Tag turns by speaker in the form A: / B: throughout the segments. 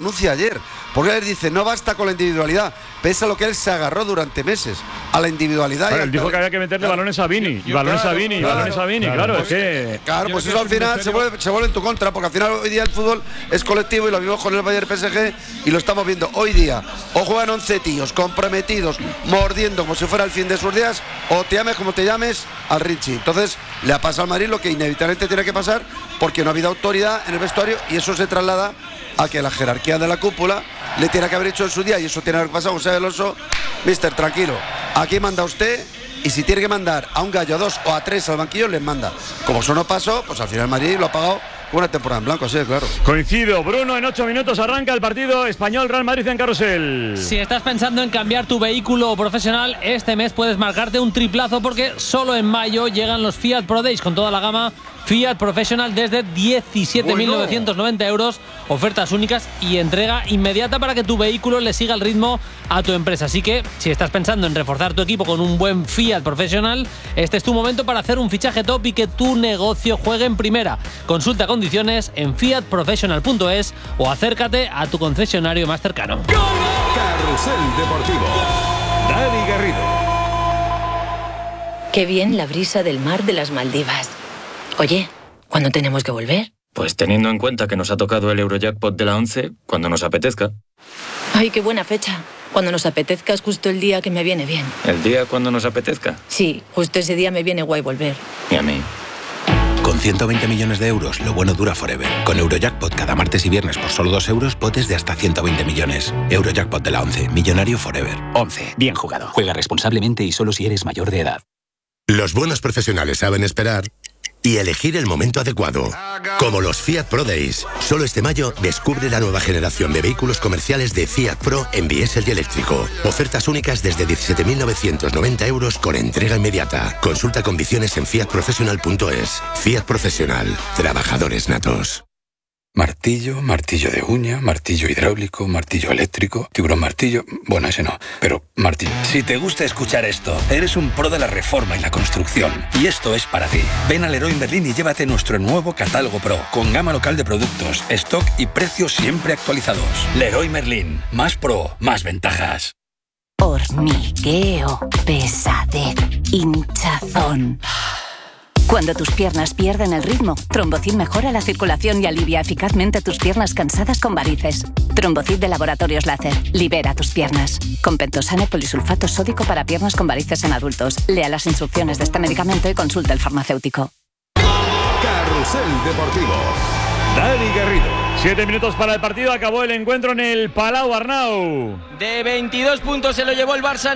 A: renuncia ayer, porque él dice, no basta con la individualidad, pese a lo que él se agarró durante meses, a la individualidad.
B: Claro, él dijo que había que meterle balones a Vini, y balones a Vini, claro,
A: pues,
B: es que...
A: Claro, pues eso al final se vuelve en tu contra, porque al final hoy día el fútbol es colectivo y lo vimos con el Bayern PSG y lo estamos viendo hoy día. O juegan 11 tíos comprometidos, mordiendo como si fuera el fin de sus días, o te llames como te llames al Richie. Entonces le ha pasado al Madrid lo que inevitablemente tiene que pasar, porque no ha habido autoridad en el vestuario y eso se traslada a que la jerarquía de la cúpula le tiene que haber hecho en su día, y eso tiene que haber pasado. José Alonso, mister, tranquilo, aquí manda usted, y si tiene que mandar a un gallo, a 2 o a 3 al banquillo, les manda. Como eso no pasó, pues al final Madrid lo ha pagado con una temporada en blanco, así de claro.
B: Coincido, Bruno, en 8 minutos arranca el partido Español-Real Madrid en Carrusel.
C: Si estás pensando en cambiar tu vehículo profesional, este mes puedes marcarte un triplazo, porque solo en mayo llegan los Fiat Pro Days con toda la gama Fiat Professional desde 17.990 euros, ofertas únicas y entrega inmediata para que tu vehículo le siga el ritmo a tu empresa. Así que si estás pensando en reforzar tu equipo con un buen Fiat Professional, este es tu momento para hacer un fichaje top y que tu negocio juegue en primera. Consulta condiciones en fiatprofessional.es o acércate a tu concesionario más cercano.
D: Carrusel Deportivo. Dani Garrido.
E: Qué bien la brisa del mar de las Maldivas. Oye, ¿cuándo tenemos que volver?
F: Pues teniendo en cuenta que nos ha tocado el Eurojackpot de la 11, cuando nos apetezca.
E: Ay, qué buena fecha. Cuando nos apetezca es justo el día que me viene bien.
F: ¿El día cuando nos apetezca?
E: Sí, justo ese día me viene guay volver.
F: Y a mí.
G: Con 120 millones de euros, lo bueno dura forever. Con Eurojackpot cada martes y viernes por solo 2 euros, potes de hasta 120 millones. Eurojackpot de la 11, millonario forever.
H: 11. Bien jugado. Juega responsablemente y solo si eres mayor de edad.
I: Los buenos profesionales saben esperar y elegir el momento adecuado. Como los Fiat Pro Days. Solo este mayo descubre la nueva generación de vehículos comerciales de Fiat Pro en diésel y eléctrico. Ofertas únicas desde 17.990 euros con entrega inmediata. Consulta condiciones en fiatprofessional.es. Fiat Professional. Trabajadores natos.
J: Martillo, martillo de uña, martillo hidráulico, martillo eléctrico, tiburón martillo... Bueno, ese no, pero martillo.
K: Si te gusta escuchar esto, eres un pro de la reforma y la construcción. Y esto es para ti. Ven a Leroy Merlin y llévate nuestro nuevo catálogo Pro, con gama local de productos, stock y precios siempre actualizados. Leroy Merlin. Más pro, más ventajas.
L: Hormigueo, pesadez, hinchazón. Cuando tus piernas pierden el ritmo, Trombocid mejora la circulación y alivia eficazmente tus piernas cansadas con varices. Trombocid de Laboratorios Láser. Libera tus piernas. Con pentosane polisulfato sódico para piernas con varices en adultos. Lea las instrucciones de este medicamento y consulte al farmacéutico.
D: Carrusel Deportivo. Dani Garrido.
B: 7 minutos para el partido, acabó el encuentro en el Palau, Arnau.
M: De 22 puntos se lo llevó el Barça,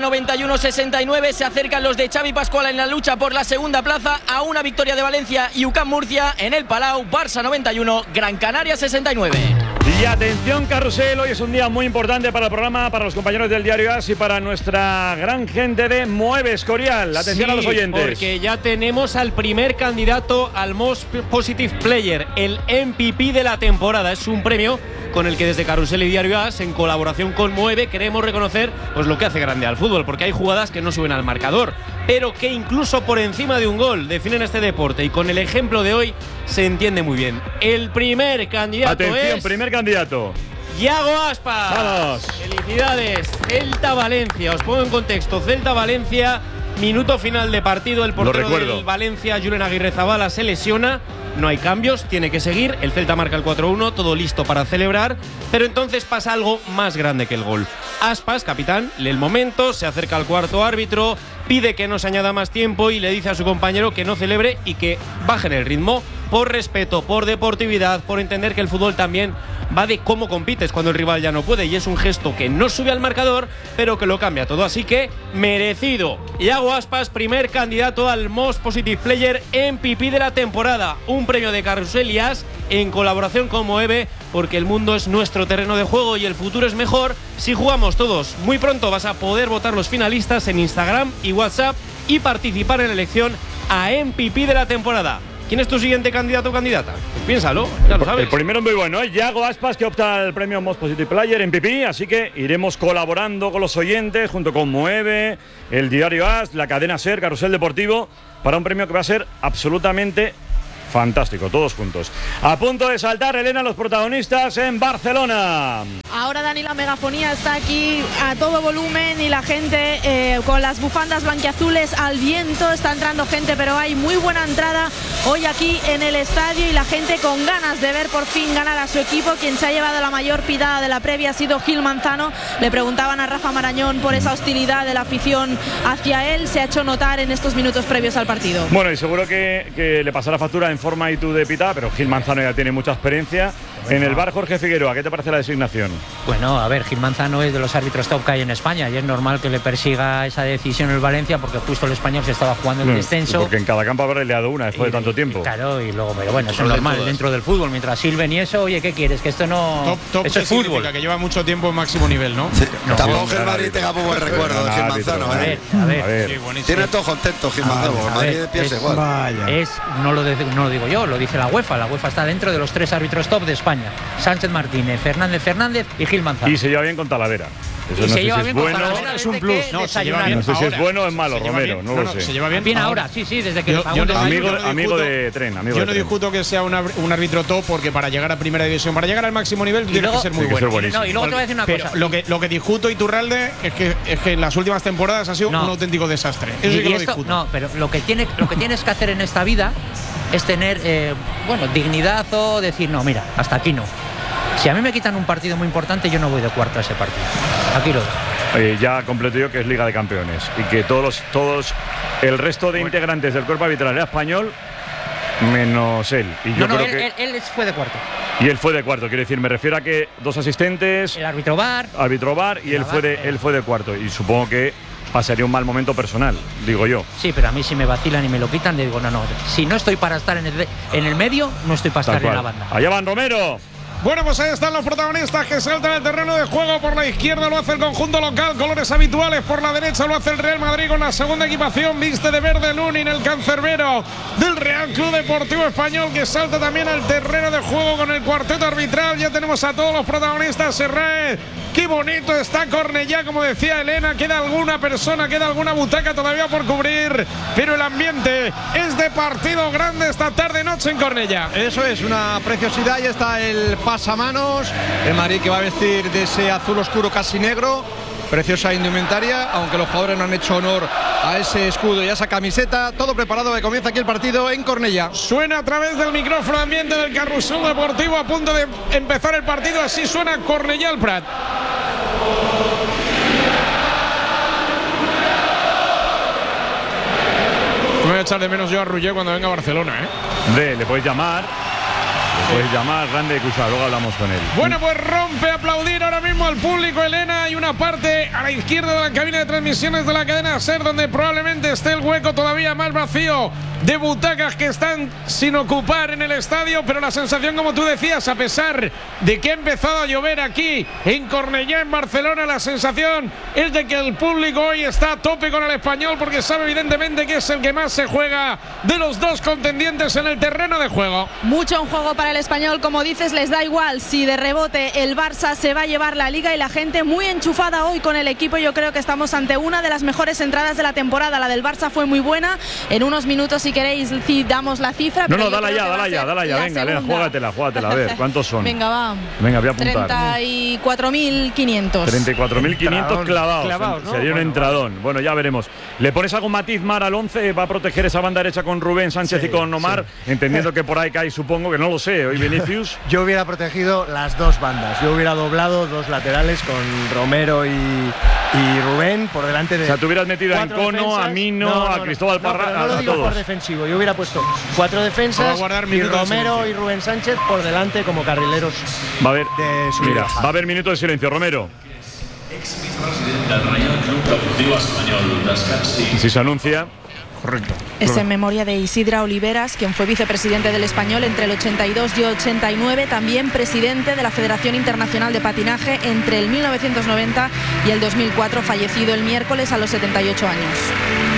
M: 91-69. Se acercan los de Xavi Pascual en la lucha por la segunda plaza a una victoria de Valencia y UCAM Murcia en el Palau. Barça 91, Gran Canaria 69.
B: Y atención, Carrusel, hoy es un día muy importante para el programa, para los compañeros del Diario AS y para nuestra gran gente de Mueve Escorial. Atención a los oyentes.
N: Porque ya tenemos al primer candidato al Most Positive Player, el MVP de la temporada. Es un premio con el que desde Carrusel y Diario AS, en colaboración con Mueve, queremos reconocer pues lo que hace grande al fútbol, porque hay jugadas que no suben al marcador, pero que incluso por encima de un gol definen este deporte, y con el ejemplo de hoy se entiende muy bien. El primer candidato
B: Atención,
N: es...
B: primer candidato.
N: Yago Aspas.
B: ¡Vamos!
N: Felicidades. Celta Valencia. Os pongo en contexto. Celta Valencia, minuto final de partido. El portero del Valencia, Julen Aguirrezabala, se lesiona. No hay cambios, tiene que seguir. El Celta marca el 4-1, todo listo para celebrar. Pero entonces pasa algo más grande que el gol. Aspas, capitán, lee el momento, se acerca al cuarto árbitro, pide que no se añada más tiempo y le dice a su compañero que no celebre y que bajen el ritmo, por respeto, por deportividad, por entender que el fútbol también va de cómo compites cuando el rival ya no puede, y es un gesto que no sube al marcador, pero que lo cambia todo. Así que merecido. Yago Aspas, primer candidato al Most Positive Player, MVP de la temporada. Un premio de Carrusel y AS en colaboración con Moeve, porque el mundo es nuestro terreno de juego y el futuro es mejor si jugamos todos. Muy pronto vas a poder votar los finalistas en Instagram y WhatsApp y participar en la elección a MVP de la temporada. ¿Quién es tu siguiente candidato o candidata? Pues piénsalo, ya lo sabes.
B: El primero es muy bueno, ¿eh? Yago Aspas, que opta al premio Most Positive Player, MVP, así que iremos colaborando con los oyentes, junto con Mueve, el Diario AS, la cadena SER, Carrusel Deportivo, para un premio que va a ser absolutamente fantástico, todos juntos. A punto de saltar, Elena, los protagonistas en Barcelona.
O: Ahora, Dani, la megafonía está aquí a todo volumen y la gente con las bufandas blanquiazules al viento. Está entrando gente, pero hay muy buena entrada hoy aquí en el estadio y la gente con ganas de ver por fin ganar a su equipo. Quien se ha llevado la mayor pitada de la previa ha sido Gil Manzano. Le preguntaban a Rafa Marañón por esa hostilidad de la afición hacia él. Se ha hecho notar en estos minutos previos al partido.
B: Bueno, y seguro que le pasará factura en forma y tú de pitada, pero Gil Manzano ya tiene mucha experiencia. En el bar, Jorge Figueroa, ¿qué te parece la designación?
P: Bueno, a ver, Gil Manzano es de los árbitros top que hay en España y es normal que le persiga esa decisión el Valencia porque justo el Español se estaba jugando el descenso.
B: Porque en cada campo habrá peleado una después de tanto tiempo.
P: Claro, y luego, pero bueno, eso es normal dentro del fútbol. Mientras silben y eso, oye, ¿qué quieres? Que esto no…
N: Top
P: eso es fútbol.
N: Que lleva mucho tiempo en máximo nivel, ¿no?
A: Sí. Tampoco que el Madrid tenga muy buen recuerdo de Gil Manzano.
P: A ver.
A: Tiene todos contentos Gil Manzano. El Madrid de pies igual.
P: No lo digo yo, lo dice la UEFA. La UEFA está dentro de los 3 árbitros top de España. Sánchez Martínez, Fernández y Gil Manzano.
B: Y se lleva bien con Talavera. Eso no sé si es bueno.
P: Es un plus.
B: No sé si es bueno o es malo, Romero. No lo sé.
N: Se lleva bien.
P: Bien ahora, sí, desde que
B: amigo de tren.
N: Yo no discuto que sea un árbitro top porque para llegar a primera división, para llegar al máximo nivel, tienes que ser muy bueno.
P: Y luego te voy a decir una cosa.
N: Lo que discuto, Iturralde, es que en las últimas temporadas ha sido un auténtico desastre. Eso sí que lo discuto.
P: No, pero lo que tienes que hacer en esta vida es tener dignidad o decir, no, mira, hasta aquí no. Si a mí me quitan un partido muy importante, yo no voy de cuarto a ese partido. Aquí lo doy.
B: Ya completo yo que es Liga de Campeones y que todos el resto de integrantes del cuerpo arbitral era español menos él. Y yo creo que
P: él fue de cuarto.
B: Y él fue de cuarto, quiero decir, me refiero a que 2 asistentes,
P: el árbitro VAR
B: y él fue de cuarto y supongo que pasaría un mal momento personal, digo yo.
P: Sí, pero a mí si me vacilan y me lo quitan, le digo, no, si no estoy para estar en el medio, no estoy para estar en la banda.
B: Allá van, Romero.
N: Bueno, pues ahí están los protagonistas que saltan al terreno de juego. Por la izquierda lo hace el conjunto local, colores habituales. Por la derecha lo hace el Real Madrid con la segunda equipación. Viste de verde Lunin, el cancerbero del Real Club Deportivo Español, que salta también al terreno de juego con el cuarteto arbitral. Ya tenemos a todos los protagonistas. Serrae, qué bonito está Cornellá, como decía Elena. Queda alguna persona, queda alguna butaca todavía por cubrir, pero el ambiente es de partido grande esta tarde-noche en Cornellá.
Q: Eso es, una preciosidad. Ya está el pasamanos, el Madrid que va a vestir de ese azul oscuro casi negro, preciosa indumentaria, aunque los jugadores no han hecho honor a ese escudo y a esa camiseta. Todo preparado, que comienza aquí el partido en Cornellá.
N: Suena a través del micrófono ambiente del Carrusel Deportivo, a punto de empezar el partido. Así suena Cornellá al Prat. Me voy a echar de menos yo a Ruller cuando venga a Barcelona,
B: Le puedes llamar. Grande Cusa, luego hablamos con él.
N: Bueno, pues rompe a aplaudir ahora mismo al público, Elena. Hay una parte a la izquierda de la cabina de transmisiones de la cadena SER donde probablemente esté el hueco todavía más vacío de butacas que están sin ocupar en el estadio, pero la sensación, como tú decías, a pesar de que ha empezado a llover aquí en Cornellá, en Barcelona, la sensación es de que el público hoy está a tope con el Español porque sabe evidentemente que es el que más se juega de los dos contendientes en el terreno de juego.
O: Mucho en juego para el Español, como dices, les da igual si de rebote el Barça se va a llevar la Liga, y la gente muy enchufada hoy con el equipo. Yo creo que estamos ante una de las mejores entradas de la temporada. La del Barça fue muy buena. En unos minutos, si queréis, damos la cifra.
B: No, dala ya. Venga, Elena, juégatela. A ver, ¿cuántos son?
O: Venga, va.
B: Venga, voy a apuntar.
O: 34.500.
B: 34.500 clavados. Sería un entradón. Bueno, ya veremos. ¿Le pones algún matiz, Mar, al 11? ¿Va a proteger esa banda derecha con Rubén Sánchez y con Omar? Sí. Entendiendo que por ahí cae, supongo, que no lo sé. Hoy Vinicius.
R: Yo hubiera protegido las dos bandas. Yo hubiera doblado 2 laterales con Romero y Rubén por delante de…
B: O sea, tú hubieras metido a Encono, a Mino, a Cristóbal Parra,
R: no lo digo por defensivo. Yo hubiera puesto 4 defensas y Romero y Rubén Sánchez por delante como carrileros.
B: Va a haber, va a haber minuto de silencio. Romero.
S: Exvicepresidente del Real Club Deportivo Español.
B: Si se anuncia.
N: Correcto.
O: Es en memoria de Isidra Oliveras, quien fue vicepresidente del Español entre el 82 y 89, también presidente de la Federación Internacional de Patinaje entre el 1990 y el 2004, fallecido el miércoles a los 78 años.